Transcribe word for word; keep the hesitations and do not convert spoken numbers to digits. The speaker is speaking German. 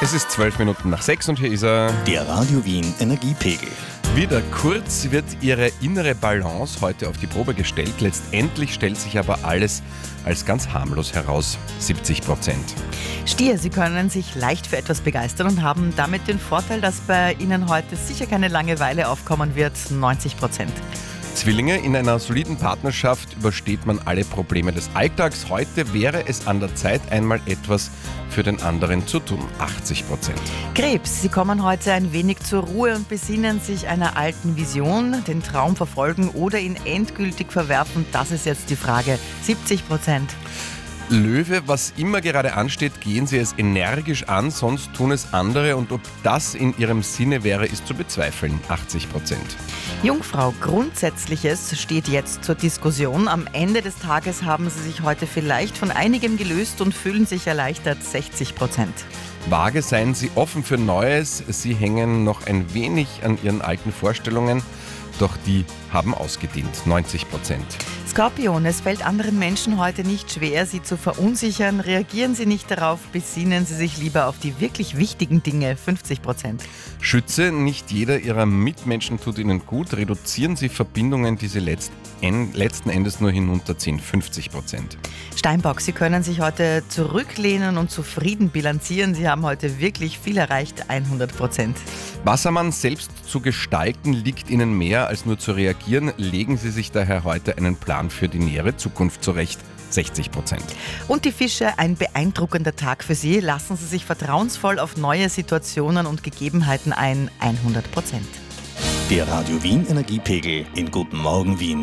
Es ist zwölf Minuten nach sechs und hier ist er. Der Radio Wien Energiepegel. Wieder kurz wird ihre innere Balance heute auf die Probe gestellt. Letztendlich stellt sich aber alles als ganz harmlos heraus. siebzig Prozent. Stier, Sie können sich leicht für etwas begeistern und haben damit den Vorteil, dass bei Ihnen heute sicher keine Langeweile aufkommen wird. neunzig Prozent. Zwillinge, in einer soliden Partnerschaft übersteht man alle Probleme des Alltags. Heute wäre es an der Zeit, einmal etwas für den anderen zu tun. achtzig Prozent. Krebs, Sie kommen heute ein wenig zur Ruhe und besinnen sich einer alten Vision, den Traum verfolgen oder ihn endgültig verwerfen. Das ist jetzt die Frage. siebzig Prozent. Löwe, was immer gerade ansteht, gehen Sie es energisch an, sonst tun es andere. Und ob das in Ihrem Sinne wäre, ist zu bezweifeln. achtzig Prozent. Jungfrau, Grundsätzliches steht jetzt zur Diskussion. Am Ende des Tages haben Sie sich heute vielleicht von einigem gelöst und fühlen sich erleichtert. sechzig Prozent. Waage, seien Sie offen für Neues. Sie hängen noch ein wenig an Ihren alten Vorstellungen, doch die haben ausgedient. neunzig Prozent. Skorpion, es fällt anderen Menschen heute nicht schwer, Sie zu verunsichern. Reagieren Sie nicht darauf, besinnen Sie sich lieber auf die wirklich wichtigen Dinge. fünfzig Prozent. Schütze, nicht jeder Ihrer Mitmenschen tut Ihnen gut. Reduzieren Sie Verbindungen, die Sie letzt, en, letzten Endes nur hinunterziehen. fünfzig Prozent. Steinbock, Sie können sich heute zurücklehnen und zufrieden bilanzieren. Sie haben heute wirklich viel erreicht. hundert Prozent. Wassermann, selbst zu gestalten liegt Ihnen mehr als nur zu reagieren. Legen Sie sich daher heute einen Plan für die nähere Zukunft zurecht. sechzig Prozent. Und die Fische, ein beeindruckender Tag für Sie. Lassen Sie sich vertrauensvoll auf neue Situationen und Gegebenheiten ein. hundert Prozent. Der Radio Wien Energiepegel in Guten Morgen Wien.